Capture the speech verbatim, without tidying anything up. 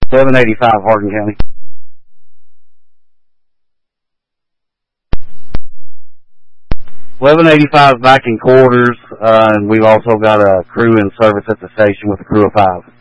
seven eighty-five, Hardin County. eleven eighty-five back in quarters, uh, and we've also got a crew in service at the station with a crew of five.